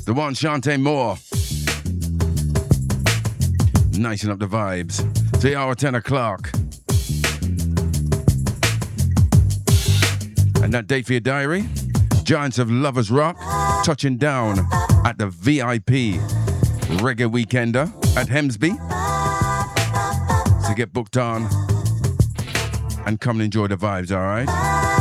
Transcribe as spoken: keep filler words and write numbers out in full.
The one, Shantae Moore. Nicing up the vibes. The hour ten o'clock. And that date for your diary? Giants of Lovers Rock touching down at the V I P Reggae Weekender at Hemsby. So get booked on and come and enjoy the vibes, all right?